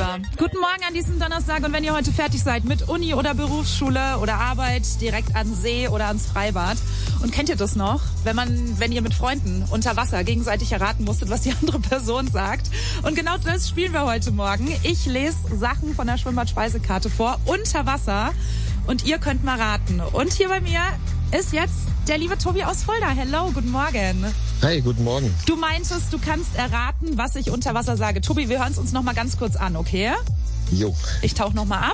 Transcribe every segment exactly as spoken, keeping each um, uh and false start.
Ja, guten Morgen an diesem Donnerstag und wenn ihr heute fertig seid mit Uni oder Berufsschule oder Arbeit, direkt an See oder ans Freibad. Und kennt ihr das noch, wenn man, wenn ihr mit Freunden unter Wasser gegenseitig erraten musstet, was die andere Person sagt? Und genau das spielen wir heute Morgen. Ich lese Sachen von der Schwimmbad-Speisekarte vor, unter Wasser. Und ihr könnt mal raten. Und hier bei mir ist jetzt der liebe Tobi aus Fulda. Hello, guten Morgen. Hi, guten Morgen. Du meintest, du kannst erraten, was ich unter Wasser sage. Tobi, wir hören es uns noch mal ganz kurz an, okay? Jo. Ich tauche noch mal ab.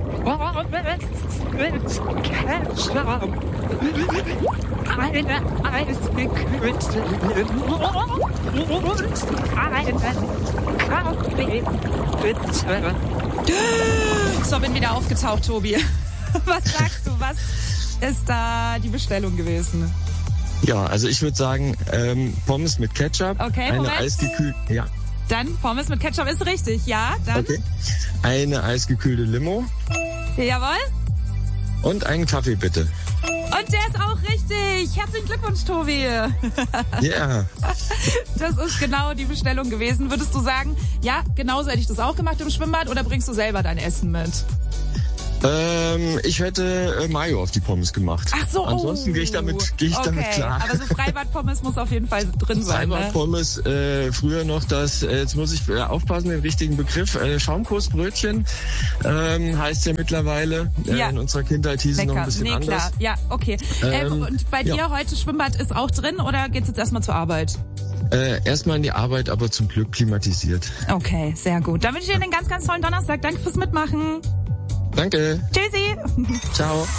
So, bin wieder aufgetaucht, Tobi. Was sagst du, was ist da die Bestellung gewesen? Ja, also ich würde sagen, ähm, Pommes mit Ketchup. Okay, eine Moment. eisgekühlte, ja. Dann Pommes mit Ketchup ist richtig, ja. Dann Okay. Eine eisgekühlte Limo jawohl. und einen Kaffee bitte. Und der ist auch richtig. Herzlichen Glückwunsch, Tobi. Ja. Yeah. Das ist genau die Bestellung gewesen. Würdest du sagen, ja, genauso hätte ich das auch gemacht im Schwimmbad oder bringst du selber dein Essen mit? Ähm, ich hätte äh, Mayo auf die Pommes gemacht. Ach so, Ansonsten oh. gehe ich damit, gehe ich okay. damit klar. Aber so Freibad-Pommes muss auf jeden Fall drin sein. Freibad-Pommes, Ne? äh, früher noch das, äh, jetzt muss ich äh, aufpassen, den richtigen Begriff, äh, Schaumkursbrötchen, ähm, heißt ja mittlerweile. Äh, Ja. In unserer Kindheit hieß es noch ein bisschen nee, anders. Klar. Ja, okay. Ähm, Ähm, und bei dir ja. heute Schwimmbad ist auch drin oder geht's jetzt erstmal zur Arbeit? Äh, erstmal in die Arbeit, aber zum Glück klimatisiert. Okay, sehr gut. Dann wünsche ich dir einen ganz, ganz tollen Donnerstag. Danke fürs Mitmachen. Danke. Tschüssi. Ciao.